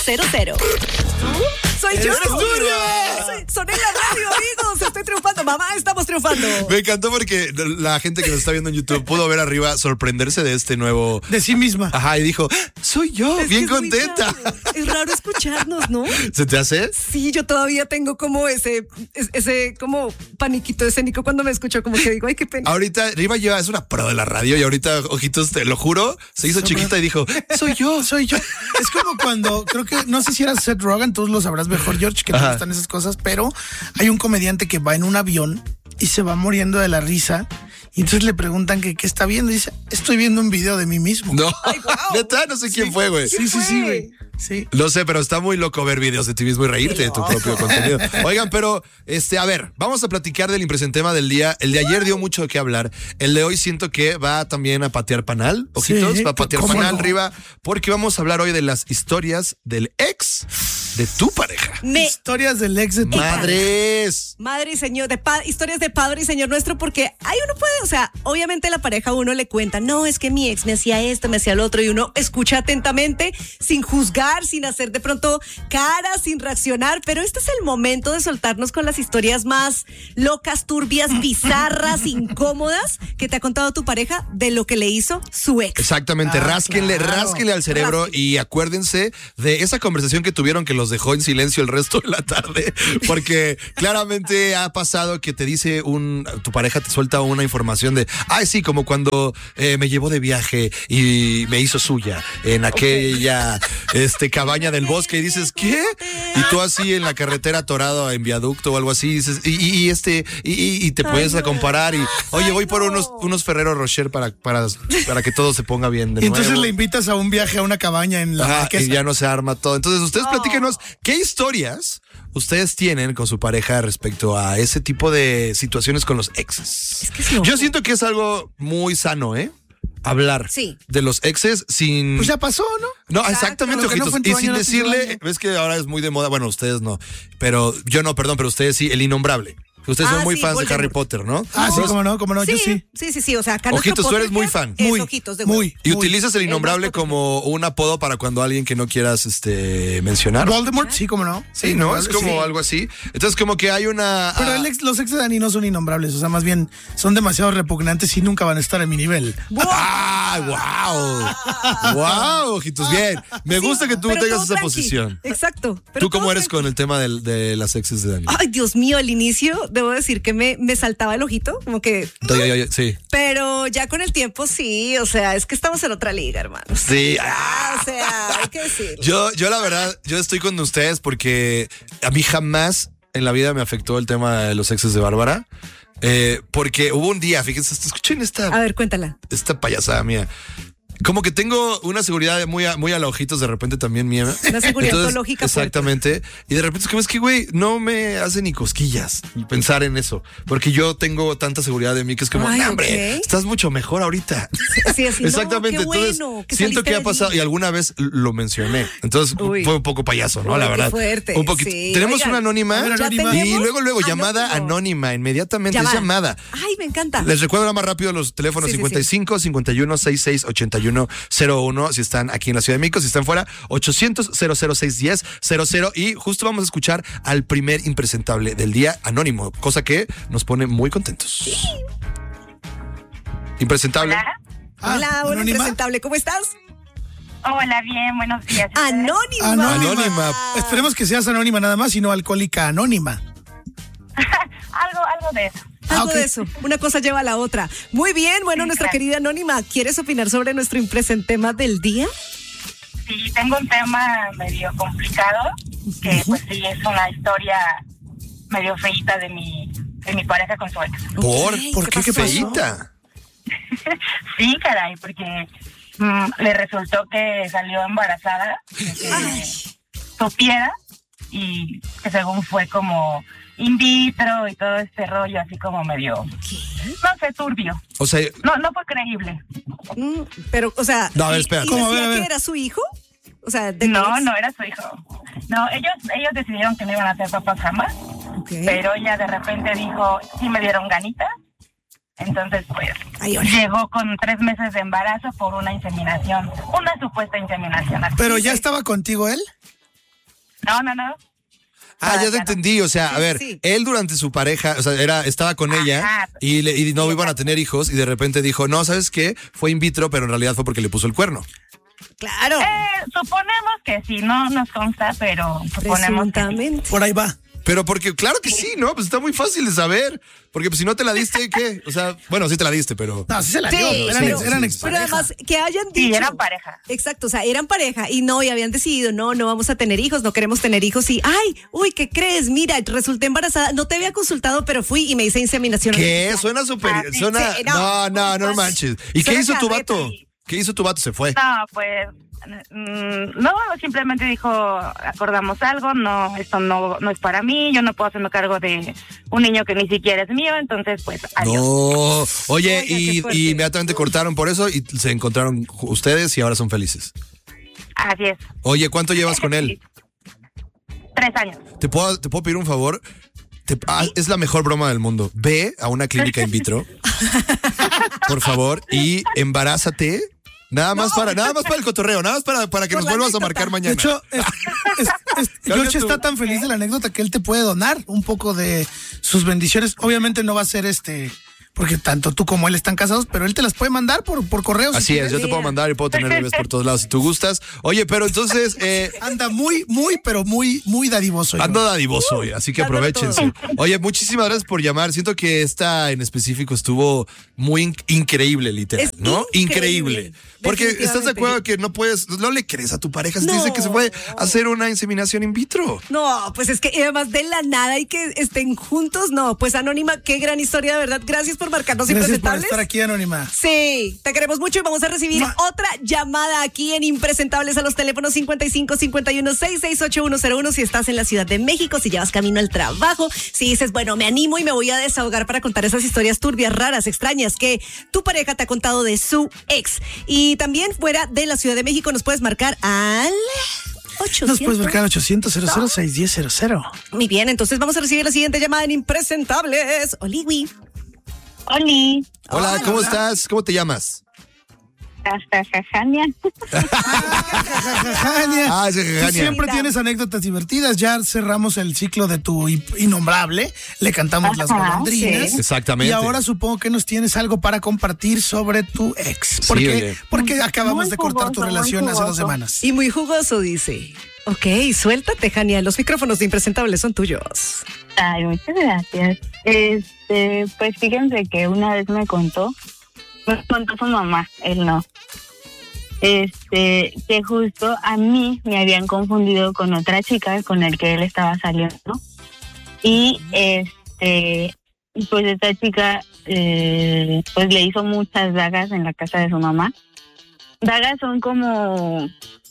Soy yo. Soné en la radio, amigos. Estoy triunfando. Mamá, estamos triunfando. Me encantó porque la gente que nos está viendo en YouTube pudo ver arriba sorprenderse de este nuevo... De sí misma. Ajá, y dijo, soy yo, Es bien que es contenta. muy raro. Es raro escucharnos, ¿no? ¿Se te hace? Sí, yo todavía tengo como ese como paniquito escénico cuando me escucho, como que digo, ay, qué pena. Ahorita, Riva es una pro de la radio y ahorita, ojitos, te lo juro, se hizo chiquita y dijo, soy yo. Es como cuando, creo que, no sé si era Seth Rogen, tú lo sabrás mejor, George, que te gustan esas cosas, pero hay un comediante que va en un avión y se va muriendo de la risa. Y entonces le preguntan que qué está viendo y dice, estoy viendo un video de mí mismo. No, Ay, wow. neta, no sé quién fue, güey. Sí, güey. Sí. Lo sé, pero está muy loco ver videos de ti mismo y reírte de tu propio contenido. Oigan, pero, a ver, vamos a platicar del impresentema del día. El de ayer dio mucho de qué hablar. El de hoy siento que va también a patear panal. Ojitos, Sí, va a patear ¿cómo panal, no? Riva, porque vamos a hablar hoy de las historias del ex de tu pareja. Historias del ex de tu Madres. Madre y señor, historias de padre y señor nuestro, porque ahí uno puede, o sea, obviamente la pareja a uno le cuenta, no, es que mi ex me hacía esto, me hacía lo otro, y uno escucha atentamente, sin juzgar, sin hacer de pronto cara, sin reaccionar, pero este es el momento de soltarnos con las historias más locas, turbias, bizarras, incómodas que te ha contado tu pareja de lo que le hizo su ex. Exactamente, rásquenle al cerebro y acuérdense de esa conversación que tuvieron que los dejó en silencio el resto de la tarde, porque claramente ha pasado que te dice tu pareja te suelta una información de, ay sí, como cuando me llevó de viaje y me hizo suya en aquella cabaña del bosque y dices, ¿qué? Y tú así en la carretera atorado en viaducto o algo así, dices, y te puedes a comparar y, oye, voy por unos Ferrero Rocher para que todo se ponga bien de Y nuevo. entonces le invitas a un viaje a una cabaña en la Marquesa. Y ya no se arma todo. Entonces, ustedes platíquenos qué historias ustedes tienen con su pareja respecto a ese tipo de situaciones con los exes. Es que es loco. Yo siento que es algo muy sano, hablar de los exes sin... Pues ya pasó, ¿no? No, exactamente, Lo que no ojitos. fue en tu Y año, sin no fue en tu decirle, año. ves que ahora es muy de moda, bueno, ustedes no, pero yo no, perdón, pero ustedes sí, el innombrable. Ustedes son muy sí, fans de Voldemort. Harry Potter, ¿no? Ah, sí, cómo no, yo sí. Sí, o sea, acá nuestro Ojitos, tú eres muy podcast fan. es Ojitos de Huevo. Muy. Y utilizas el El innombrable más como un apodo para cuando alguien que no quieras mencionar. Voldemort, sí, cómo no. Sí, ¿no? Es como Sí. algo así. Entonces, como que hay una... Pero los ex de Dani no son innombrables, o sea, más bien son demasiado repugnantes y nunca van a estar a mi nivel. ¡Wow! ¡Wow, ojitos! Bien. Me gusta que tú pero tengas todo esa tranqui. posición. Exacto. ¿Tú cómo eres con el tema de las exes de Dani? Ay, Dios mío, al inicio debo decir que me saltaba el ojito, como que... Sí. Pero ya con el tiempo sí, o sea, es que estamos en otra liga, hermanos. Sí. O sea, hay que decirlo. Yo la verdad, yo estoy con ustedes porque a mí jamás en la vida me afectó el tema de los exes de Bárbara. Porque hubo un día, fíjense, escuchen A ver, cuéntala. esta payasada mía. Como que tengo una seguridad muy a la ojitos de repente también mía. Una seguridad ontológica fuerte. Exactamente. Y de repente es que, güey, no me hace ni cosquillas pensar en eso. Porque yo tengo tanta seguridad de mí que es como, Ay, "No, hombre, ok. estás mucho mejor ahorita". Sí, así, Exactamente. no, qué Entonces, bueno, que siento saliste que ha de pasado allí. y alguna vez lo mencioné. Entonces Uy. fue un poco payaso, ¿no? Uy, La qué verdad. fuerte, Un poquito. sí. Tenemos Oigan, una anónima. a ver, ¿ya anónima. tenemos? Y luego llamada Anónimo. anónima. Inmediatamente es llamada. Ay, me encanta. Les recuerdo ahora más rápido los teléfonos Sí, sí, 55 51 66 81 01 si están aquí en la Ciudad de México, si están fuera 800 00610 00 y justo vamos a escuchar al primer impresentable del día anónimo, cosa que nos pone muy contentos. Impresentable. Hola, hola, anónima. impresentable, ¿cómo estás? Hola, bien, buenos días. Anónima. Anónima. Esperemos que seas anónima nada más y no alcohólica anónima. Algo de eso. Algo ok. de eso, una cosa lleva a la otra. Muy bien, bueno, Sí, nuestra claro. querida Anónima, ¿quieres opinar sobre nuestro impresentema del día? Sí, tengo un tema medio complicado, que pues sí es una historia medio feíta de mi pareja con su ex. ¿Por qué? ¿Qué pasó? feíta? Sí, caray, porque le resultó que salió embarazada, que supiera, y que según fue como in vitro y todo este rollo así como medio, no sé, turbio. O sea, No fue creíble. Pero, o sea, No, a ver, espera, ¿y ¿cómo? decía A ver. que era su hijo? O sea, ¿de No, qué es? no era su hijo. No, ellos decidieron que no iban a ser papás jamás, Ok. pero ella de repente dijo, sí me dieron ganitas. Entonces, pues, Ay, ahora. llegó con 3 meses de embarazo por una inseminación, una supuesta inseminación. Pero ya estaba contigo él. No. Ah, ya te Todavía no. entendí. O sea, a ver, sí. él durante su pareja, o sea, estaba con ella y no iban a tener hijos y de repente dijo, no, ¿sabes qué? Fue in vitro, pero en realidad fue porque le puso el cuerno. Claro. Suponemos que sí, no nos consta, pero suponemos que sí. Presuntamente. Por ahí va. Pero porque, claro que sí, ¿no? Pues está muy fácil de saber. Porque pues, si no te la diste, ¿qué? O sea, bueno, sí te la diste, pero... No, sí se la Sí, dio. Eran pero expareja. además que hayan Sí, dicho. eran pareja. Exacto, o sea, eran pareja y habían decidido, no vamos a tener hijos, no queremos tener hijos y, ¿qué crees? Mira, resulté embarazada, no te había consultado, pero fui y me hice inseminación. ¿Qué? Suena súper... sí, Suena... sí, no manches. ¿Y qué Suena hizo tu carreta. vato? ¿Qué hizo tu vato? Se fue. No, pues, no, simplemente dijo, acordamos algo, no, esto no es para mí, yo no puedo hacerme cargo de un niño que ni siquiera es mío, entonces, pues, adiós. No. Oye, Oiga, qué y fuerte. inmediatamente cortaron por eso y se encontraron ustedes y ahora son felices. Así es. Oye, ¿cuánto llevas con él? 3 años. ¿Te puedo pedir un favor? Es la mejor broma del mundo. Ve a una clínica in vitro, por favor, y embarázate. Nada más para el cotorreo, nada más para que Por nos la vuelvas a anécdota. marcar De mañana. hecho, Cambia George tu- está tan feliz de la anécdota que él te puede donar un poco de sus bendiciones. Obviamente no va a ser porque tanto tú como él están casados, pero él te las puede mandar por correo. si Así es, quieres. yo te puedo mandar y puedo tener bebés por todos lados si tú gustas. Oye, pero entonces Anda muy, pero muy dadivoso. ando dadivoso hoy, así que dándolo aprovechense. Oye, muchísimas gracias por llamar. Siento que esta en específico estuvo muy increíble, literal, Es ¿no? increíble. Porque estás de Definitivamente. acuerdo que no le crees a tu pareja si te dice No. que se puede hacer una inseminación in vitro. No, pues es que y además de la nada y que estén juntos, no, pues Anónima, qué gran historia, de verdad. Gracias por marcarnos Gracias por Impresentables. estar aquí, Anónima. Sí, te queremos mucho y vamos a recibir ¡Mua! otra llamada aquí en Impresentables a los teléfonos 55 51 668101 si estás en la Ciudad de México, si llevas camino al trabajo, si dices, bueno, me animo y me voy a desahogar para contar esas historias turbias, raras, extrañas que tu pareja te ha contado de su ex. Y también fuera de la Ciudad de México nos puedes marcar al 800. Nos puedes marcar al 800-00-610-00. Muy bien, entonces vamos a recibir la siguiente llamada en Impresentables. Oliwi. Oli, Hola, Hola, ¿cómo hola. estás? ¿Cómo te llamas? hasta Jajania. Jania. Ah, es Tú Jania. siempre tienes anécdotas divertidas. Ya cerramos el ciclo de tu innombrable. Le cantamos las Ajá, golondrinas. sí. Exactamente. Y ahora supongo que nos tienes algo para compartir sobre tu ex. Sí, Porque, oye. porque acabamos Muy de cortar tu jugoso, relación muy hace 2 jugoso. semanas. Y muy jugoso, dice. Ok, suéltate, Jania. Los micrófonos de Impresentables son tuyos. Ay, muchas gracias. Pues fíjense que una vez me contó su mamá, él no. Que justo a mí me habían confundido con otra chica con el que él estaba saliendo. Y pues esta chica pues le hizo muchas dagas en la casa de su mamá. Dagas son como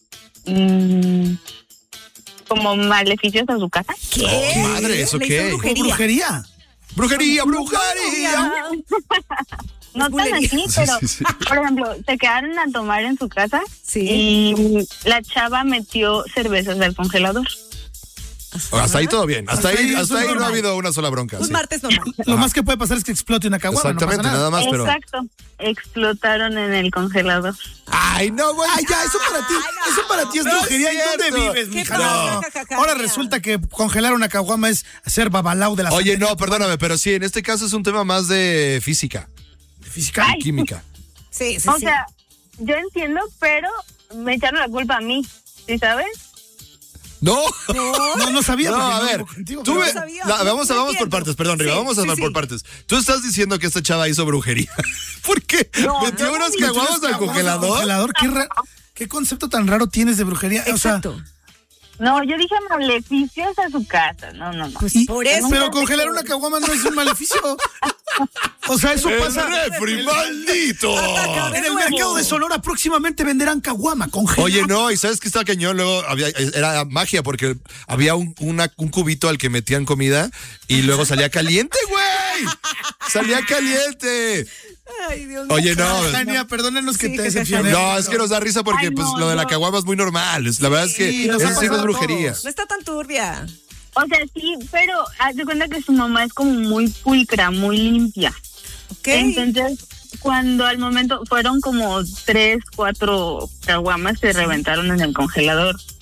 maleficios a su casa. ¿Qué? Oh, madre, ¿eso Le qué? hizo Brujería. Brujería, brujería. No tan así, Sí, pero sí, sí. por ejemplo, se quedaron a tomar en su casa Sí. y la chava metió cervezas del congelador. Hasta ahí todo bien. Hasta ahí eso es no ha normal. habido una sola bronca. Un sí. martes normal. Lo más que puede pasar es que explote una caguama. Exactamente, no pasa nada nada. más, pero. Exacto, explotaron en el congelador. Ay, no, güey. Ay, ya, eso para ti es No es brujería. ¿Y dónde cierto. vives, ¿Qué mija? pasa, No. jajaja? Ahora resulta que congelar una caguama es hacer babalao de la Oye, santería no, perdóname, pero sí, en este caso es un tema más de física, física. Ay. química. Sí, sí, O sí. sea, yo entiendo, pero me echaron la culpa a mí, ¿sí sabes? No. No sabía. No, porque a no ver, vivo contigo, tú pero- ve- sabía. vamos No por entiendo. partes, perdón, Riva, Sí, vamos a sí, hablar por sí. partes. Tú estás diciendo que esta chava hizo brujería. ¿Por qué? No, ¿Metió no, unas no, caguamas al congelador? Congelador, ¿qué concepto tan raro tienes de brujería? O sea, Exacto. No, yo dije maleficios a su casa. No. Pues y- por eso. pero congelar una caguama no es un maleficio. O sea, eso ¡El pasa. refri, maldito! En el mercado de Sonora próximamente venderán caguama congelada. Oye, no, y ¿sabes qué estaba cañón? Luego era magia porque había un cubito al que metían comida y luego salía caliente, güey. Salía caliente. Ay, Dios mío. Oye, no. Tania, perdónanos que Sí, te que decepcioné. No, es que nos da risa porque Ay, pues no, lo de la no. caguama es muy normal. La verdad es que Sí, nos ha eso sí no es pasado a brujería. todos. No está tan turbia. O sea, sí, pero haz de cuenta que su mamá es como muy pulcra, muy limpia. Ok. Entonces, cuando al momento fueron como 3, 4 caguamas que reventaron en el congelador.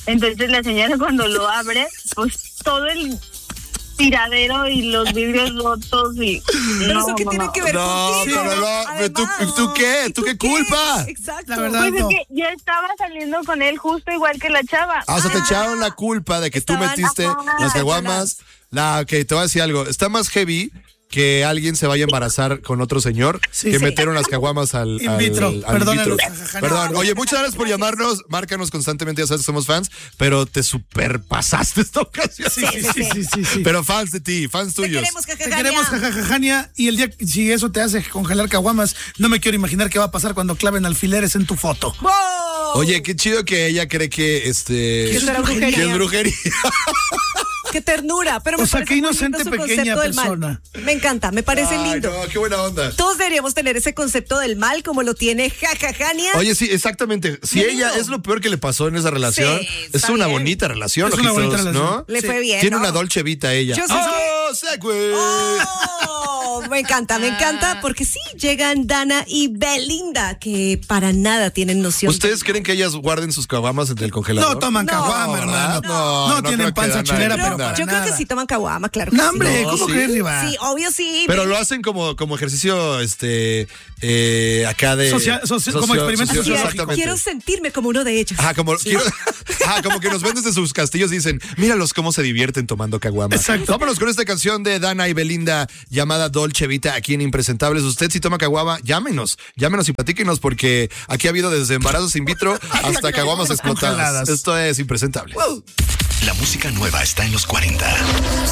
Entonces la señora cuando lo abre, pues todo el tiradero y los vidrios rotos y... Pero eso que tiene que ver contigo. Pero ¿tú qué? ¿Tú qué culpa? Exacto. La verdad, Pues no. es que yo estaba saliendo con él justo igual que la chava. O sea, te echaron la culpa de que tú Estaban- metiste Ajá. las caguamas. Ok, te voy a decir algo. Está más heavy que alguien se vaya a embarazar con otro señor Sí. que Sí. metieron las caguamas al In vitro. al Perdónanos, vitro. jajaja. Perdón. Oye, muchas gracias por llamarnos. Márcanos constantemente, ya sabes que somos fans, pero te superpasaste esta ocasión. Sí. Pero fans de ti, fans Te tuyos. queremos, Te Jajajania. queremos, jajajania, y el día, si eso te hace congelar caguamas, no me quiero imaginar qué va a pasar cuando claven alfileres en tu foto. ¡Wow! Oye, qué chido que ella cree que Que eso era brujería. que es brujería. Qué ternura. Pero me O sea, parece qué muy inocente lindo su pequeña concepto del mal. persona. Me encanta, me parece Ay, lindo. no, qué buena onda. Todos deberíamos tener ese concepto del mal como lo tiene Jajajania. Oye, sí, exactamente. Si Qué ella lindo. es lo peor que le pasó en esa relación, Sí, es está una bien. bonita relación, Es una bonita ojitos, relación. ¿no? Le fue bien. Tiene ¿no? una Dolce Vita ella. Yo sí ¡Oh, segue! Oh, me encanta, porque sí, llegan Dana y Belinda, que para nada tienen noción. ¿Ustedes creen que ellas guarden sus caguamas en el congelador? No toman No, caguama, ¿verdad? hermano. No, No, no tienen creo que panza dan chilera, nada. pero Yo para Yo creo nada. que sí toman caguama, claro que No, sí. hombre, No, ¿cómo sí. crees, Riva? Sí, obvio sí. Pero lo hacen como ejercicio, acá de... como experimento socio- social. exactamente. Quiero sentirme como uno de ellos. Como que nos ven desde sus castillos y dicen, míralos cómo se divierten tomando caguama. Exacto. Vámonos con esta canción de Dana y Belinda llamada Dolce Vita aquí en Impresentables. Usted si toma caguama, llámenos y platíquenos porque aquí ha habido desde embarazos in vitro hasta caguamas explotadas. Congeladas. Esto es Impresentables. La música nueva está en los 40.